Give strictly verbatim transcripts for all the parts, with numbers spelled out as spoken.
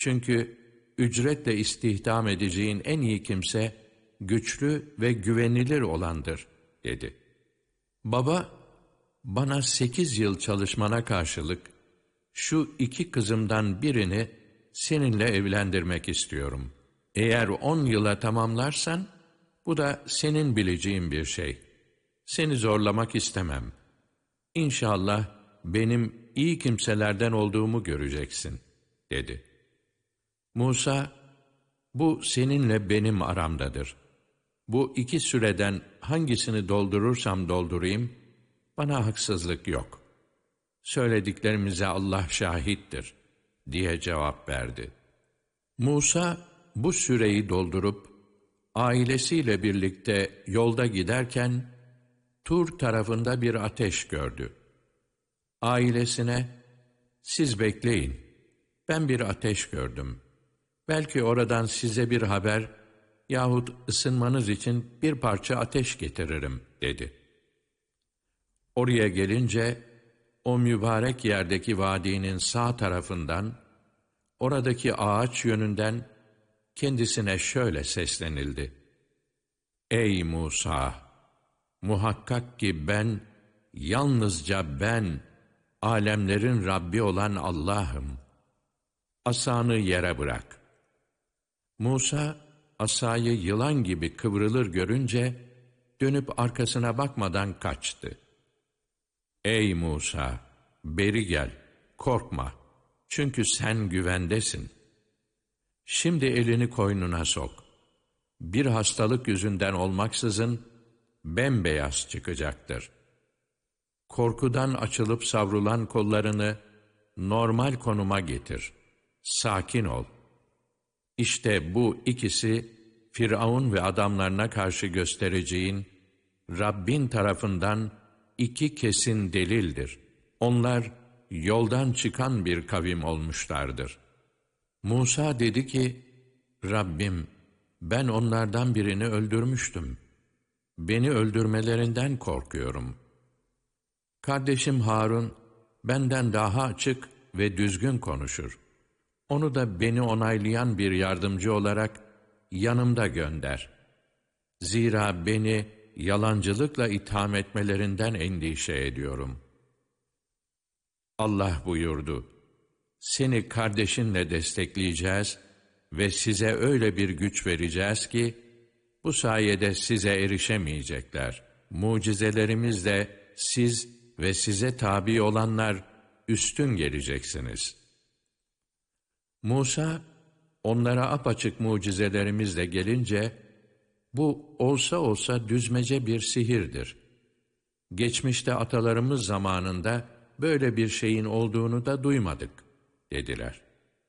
Çünkü ücretle istihdam edeceğin en iyi kimse, güçlü ve güvenilir olandır, dedi. Baba, bana sekiz yıl çalışmana karşılık, şu iki kızımdan birini seninle evlendirmek istiyorum. Eğer on yıla tamamlarsan, bu da senin bileceğin bir şey. Seni zorlamak istemem. İnşallah benim iyi kimselerden olduğumu göreceksin, dedi. Musa, bu seninle benim aramdadır. Bu iki süreden hangisini doldurursam doldurayım, bana haksızlık yok. Söylediklerimize Allah şahittir, diye cevap verdi. Musa, bu süreyi doldurup, ailesiyle birlikte yolda giderken, Tur tarafında bir ateş gördü. Ailesine, siz bekleyin, ben bir ateş gördüm. Belki oradan size bir haber yahut ısınmanız için bir parça ateş getiririm, dedi. Oraya gelince, o mübarek yerdeki vadinin sağ tarafından, oradaki ağaç yönünden kendisine şöyle seslenildi. Ey Musa! Muhakkak ki ben, yalnızca ben, alemlerin Rabbi olan Allah'ım. Asanı yere bırak. Musa, asayı yılan gibi kıvrılır görünce, dönüp arkasına bakmadan kaçtı. Ey Musa! Beri gel, korkma. Çünkü sen güvendesin. Şimdi elini koynuna sok. Bir hastalık yüzünden olmaksızın, bembeyaz çıkacaktır. Korkudan açılıp savrulan kollarını normal konuma getir. Sakin ol. İşte bu ikisi Firavun ve adamlarına karşı göstereceğin Rabbin tarafından iki kesin delildir. Onlar yoldan çıkan bir kavim olmuşlardır. Musa dedi ki, Rabbim, ben onlardan birini öldürmüştüm. Beni öldürmelerinden korkuyorum. Kardeşim Harun, benden daha açık ve düzgün konuşur. Onu da beni onaylayan bir yardımcı olarak yanımda gönder. Zira beni yalancılıkla itham etmelerinden endişe ediyorum. Allah buyurdu, seni kardeşinle destekleyeceğiz ve size öyle bir güç vereceğiz ki, bu sayede size erişemeyecekler. Mucizelerimizle siz ve size tabi olanlar üstün geleceksiniz. Musa, onlara apaçık mucizelerimizle gelince, bu olsa olsa düzmece bir sihirdir. Geçmişte atalarımız zamanında böyle bir şeyin olduğunu da duymadık, dediler.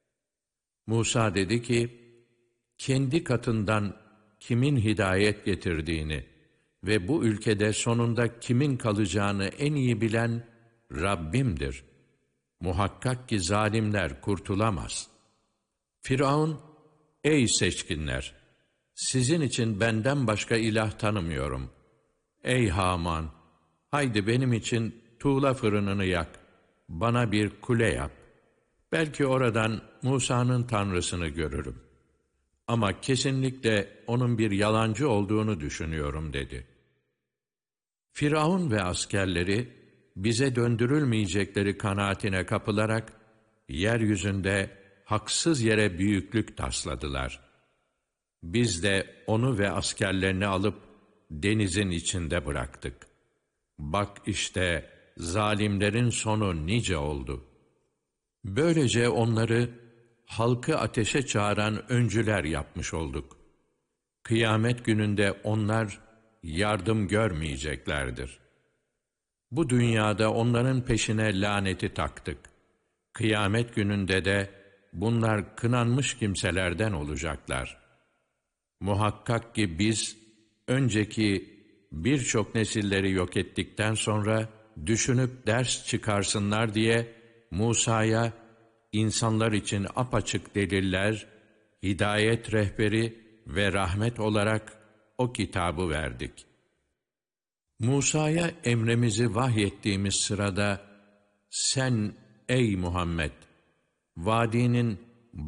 Musa dedi ki, kendi katından kimin hidayet getirdiğini ve bu ülkede sonunda kimin kalacağını en iyi bilen Rabbimdir. Muhakkak ki zalimler kurtulamaz. Firavun, ey seçkinler! Sizin için benden başka ilah tanımıyorum. Ey Haman! Haydi benim için tuğla fırınını yak, bana bir kule yap. Belki oradan Musa'nın tanrısını görürüm. Ama kesinlikle onun bir yalancı olduğunu düşünüyorum, dedi. Firavun ve askerleri, bize döndürülmeyecekleri kanaatine kapılarak, yeryüzünde haksız yere büyüklük tasladılar. Biz de onu ve askerlerini alıp denizin içinde bıraktık. Bak işte zalimlerin sonu nice oldu. Böylece onları halkı ateşe çağıran öncüler yapmış olduk. Kıyamet gününde onlar yardım görmeyeceklerdir. Bu dünyada onların peşine laneti taktık. Kıyamet gününde de bunlar kınanmış kimselerden olacaklar. Muhakkak ki biz önceki birçok nesilleri yok ettikten sonra düşünüp ders çıkarsınlar diye Musa'ya insanlar için apaçık deliller, hidayet rehberi ve rahmet olarak o kitabı verdik. Musa'ya emrimizi vahyettiğimiz sırada sen ey Muhammed, vadinin